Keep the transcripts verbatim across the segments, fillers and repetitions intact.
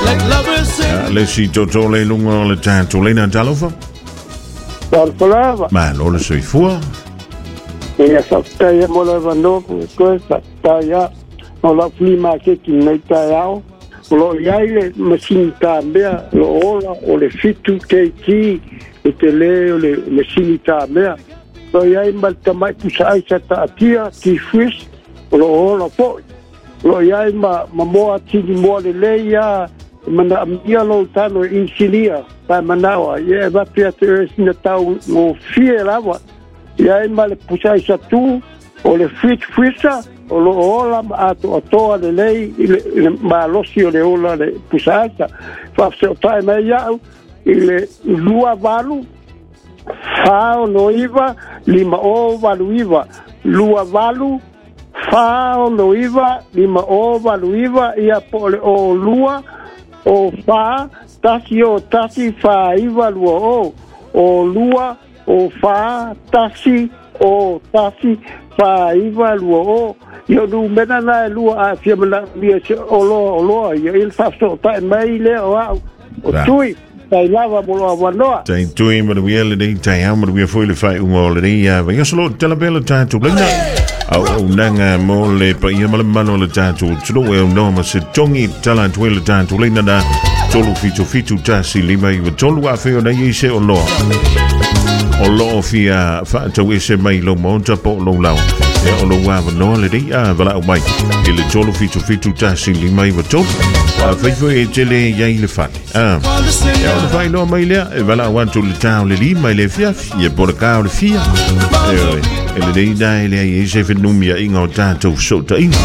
le si toto le lungo le tanto le na talofa. Parpalava. Ma lo le sui fua. E sa tai mo la vando ko sa tai ya. O la flima ke ki nei tai ao. Lo ia le masinita mea lo ola o le fitu ke ki e te le o le masinita mea. Lo ia i malta mai pusai sa ta atia ki fish lo ola po. Lo ia i ma moa tini moa le le ia mana amia lo tano insinia pa manawa ia va pia te sina tau o fie lava ia i ma le pusai sa tu o le fit fisa o lo ola ato atoa le lei le ma lo si o le ola le pusai sa fa se o tai mai ia ile lua valu fa no iva lima o valu iva lua valu fa no iva lima o valu iva ia po le o lua o fa tasi o tasi fa iva lua o o lua o fa tasi o tasi fa iva lua o io du mena na lua a fia mena mia o lo o lo ia il fa so ta mai le o o tui tai lava mo lo vanoa tai tui mo we le dei tai am mo we foi le fai un o le ia va solo te la bella tanto blinda au nanga mo le pa ia mal mano le tanto tlo we no ma se tongi talent we le tanto le nada tolu fitu fitu tasi lima i tolu a fe na i se o lo o lo fia fa to we se mai lo monta po lo lao e o lo wa no le dei a vala o mai i le tolu fitu fitu tasi lima i tolu a fe foi e tele ia i le fa ah e o fai no mai le e vala want to le tau le lima i le fia e por ka o le fia e e le dei dai le i se fe numia inga o tanto so ta inga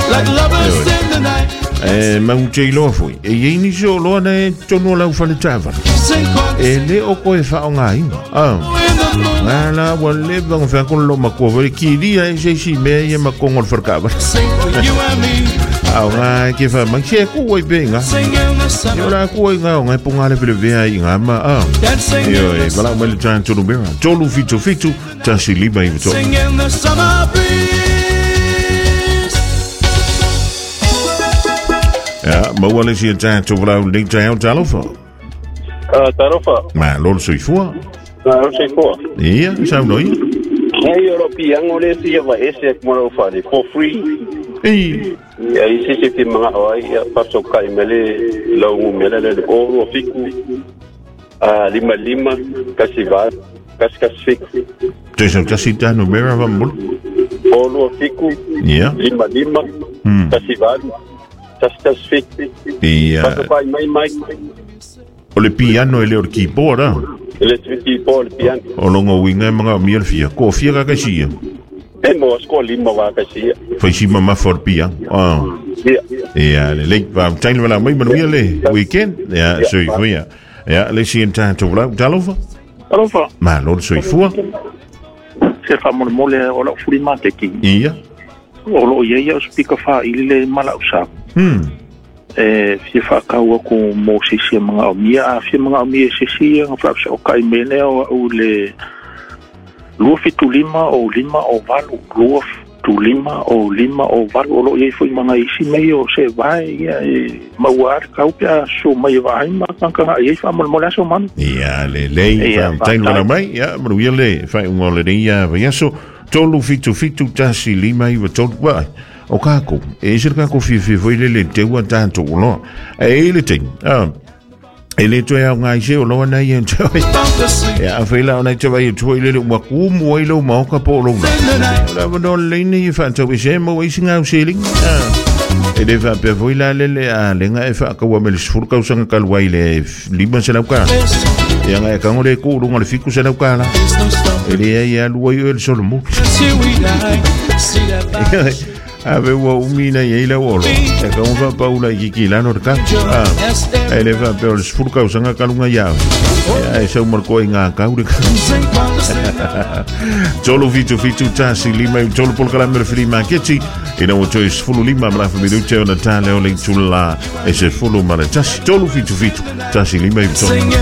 e ma un tei lo foi e i ni so lo na tonu la fa le tava e le o ko e fa o ngai ah ala wa le ba fa con lo ma ko ve ki dia e se si me e ma con o farcava ah nga ke fa ma che ko e benga yo la ko e nga nga punga le vele vea inga ma ah yo e bala mo le tanto no bera tolu fitu fitu tasi liba i to ja, ma wale si tanto vlau ding tau talofa. Ah, talofa. Ma lo sui fua. Ma lo sui fua. Ia, sa noi. Hey, European ole si va ese mo fa for free. Ei. Ya isi se ti mga oi ya paso kai mele lo mele le o fiku. Ah, lima lima kasi va kasi kasi fiku. Tesa kasi ta no mera va mul. O lo fiku. Ia. Lima lima kasi va. Tas fic. E uh, mai mai o le piano e le or keyboard ah. Le keyboard piano. O longo winga mga miel fia. Ko fia ka sia. E mo sko lima wa ka sia. Foi si mama for pia. Ah. Ja, le le va tail wala mai maar le weekend. Ja, so foi ja. Ja, le si tanto wala talofa. Talofa. Ma lo so fu. Se fa mo mole o la fulima te ki. Ia. O lo ia ia speaker fa ile mala usa. Hmm. E fia whakaua ko mō sisi mga o mia, a fia mga o mia sisi, nga whapsa o kai mene o au le lua fitu lima o lima o valu, lua fitu lima o lima o valu, o lo iei fui mga isi mei o se vai, ia e mauar kaupia so mai vai, ma kankanga iei wha molmole aso manu. Ia le lei, tainu wana mai, ia maruia le, whai unga le reia, vai aso, tolu fitu fitu tasi lima iwa tolu, wai, o kako e se kako fi fi foi le le te wa tanto no e le te ah e le to ya ngai se o lo na yen to ya foi la na te vai to le wa ku mo i lo mo ka po lo la no le ni fa to we se mo i singa o seling ah e de va pe foi la le le a le nga e fa ka wa me le sfur ka usanga ka wa ile lima se la ka ya nga ka ngore ku lu ngole fiku se la ka la e le ya lu yo el solo mo ave wa umina yeila wolo e ka un va paula i ki la no ka ah ele va pe os furka usanga kalunga ya e se marco inga ka uri tolo vitu vitu tasi lima tolo por kala mer fri ma kechi e no to is fulu lima ma fa bidu che na tale o le tula e se fulu ma tasi tolo vitu vitu tasi lima